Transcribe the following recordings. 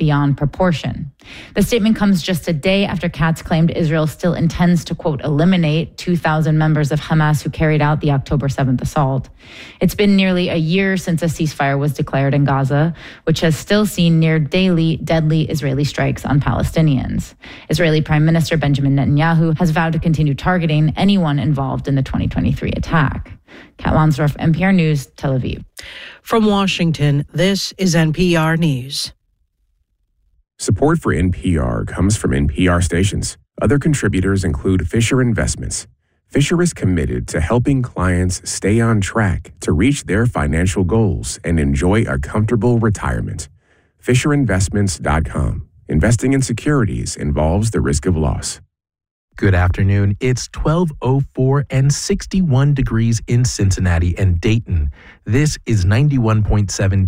beyond proportion. The statement comes just a day after Katz claimed Israel still intends to, quote, eliminate 2,000 members of Hamas who carried out the October 7th assault. It's been nearly a year since a ceasefire was declared in Gaza, which has still seen near daily deadly Israeli strikes on Palestinians. Israeli Prime Minister Benjamin Netanyahu has vowed to continue targeting anyone involved in the 2023 attack. Kat Lonsdorf, NPR News, Tel Aviv. From Washington, this is NPR News. Support for NPR comes from NPR stations. Other contributors include Fisher Investments. Fisher is committed to helping clients stay on track to reach their financial goals and enjoy a comfortable retirement. FisherInvestments.com. Investing in securities involves the risk of loss. Good afternoon. It's 12:04 and 61 degrees in Cincinnati and Dayton. This is 91.7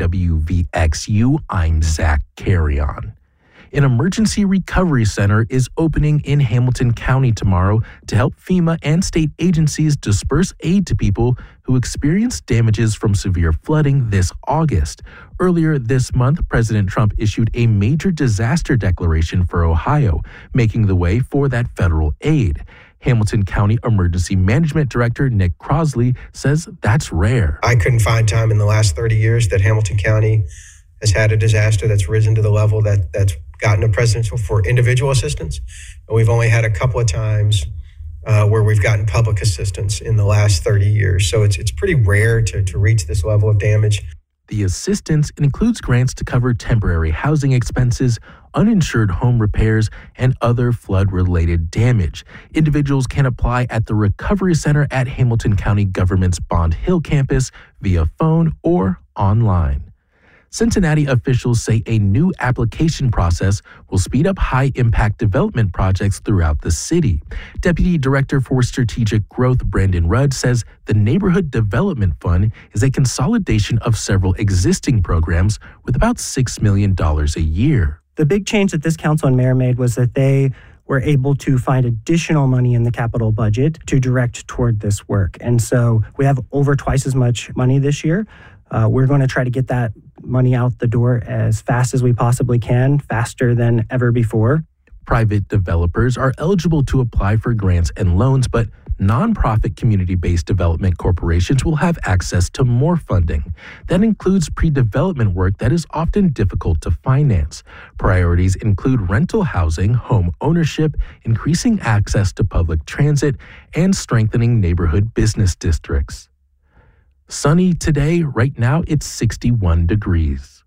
WVXU. I'm Zach Carrion. An emergency recovery center is opening in Hamilton County tomorrow to help FEMA and state agencies disperse aid to people who experienced damages from severe flooding this August. Earlier this month, President Trump issued a major disaster declaration for Ohio, making the way for that federal aid. Hamilton County Emergency Management Director Nick Crosley says that's rare. I couldn't find time in the last 30 years that Hamilton County has had a disaster that's risen to the level that's gotten a presidential for individual assistance. And we've only had a couple of times where we've gotten public assistance in the last 30 years. So it's pretty rare to reach this level of damage. The assistance includes grants to cover temporary housing expenses, uninsured home repairs, and other flood-related damage. Individuals can apply at the Recovery Center at Hamilton County Government's Bond Hill campus via phone or online. Cincinnati officials say a new application process will speed up high-impact development projects throughout the city. Deputy Director for Strategic Growth Brandon Rudd says the Neighborhood Development Fund is a consolidation of several existing programs with about $6 million a year. The big change that this council and mayor made was that they were able to find additional money in the capital budget to direct toward this work. And so we have over twice as much money this year. We're going to try to get that money out the door as fast as we possibly can, faster than ever before. Private developers are eligible to apply for grants and loans, but nonprofit community-based development corporations will have access to more funding. That includes pre-development work that is often difficult to finance. Priorities include rental housing, home ownership, increasing access to public transit, and strengthening neighborhood business districts. Sunny today. Right now, it's 61 degrees.